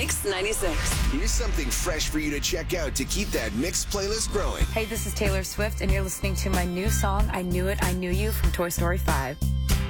Mix 96. Here's something fresh for you to check out to keep that Mix playlist growing. Hey, this is Taylor Swift, and you're listening to my new song, I Knew It, I Knew You, from Toy Story 5.